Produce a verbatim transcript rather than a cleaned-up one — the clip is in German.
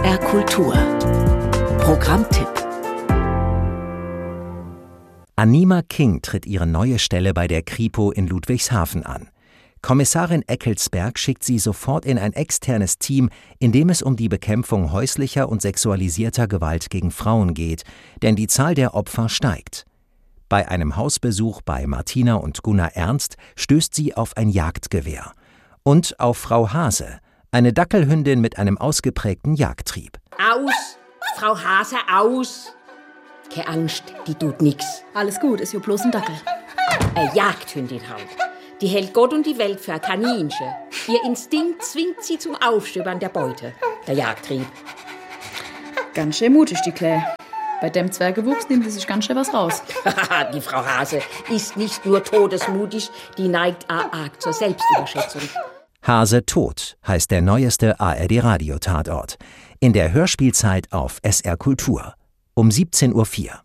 R Kultur Programmtipp. Anima King tritt ihre neue Stelle bei der Kripo in Ludwigshafen an. Kommissarin Eckelsberg schickt sie sofort in ein externes Team, in dem es um die Bekämpfung häuslicher und sexualisierter Gewalt gegen Frauen geht, denn die Zahl der Opfer steigt. Bei einem Hausbesuch bei Martina und Gunnar Ernst stößt sie auf ein Jagdgewehr. Und auf Frau Hase, eine Dackelhündin mit einem ausgeprägten Jagdtrieb. Aus! Frau Hase, aus! Keine Angst, die tut nix. Alles gut, ist ja bloß ein Dackel. Eine Jagdhündin halt. Die hält Gott und die Welt für ein Kaninchen. Ihr Instinkt zwingt sie zum Aufstöbern der Beute. Der Jagdtrieb. Ganz schön mutig, die Claire. Bei dem Zwergewuchs nimmt sie sich ganz schön was raus. Die Frau Hase ist nicht nur todesmutig, die neigt auch arg zur Selbstüberschätzung. Hase tot heißt der neueste A R D-Radio-Tatort. In der Hörspielzeit auf S R Kultur. Um siebzehn Uhr vier.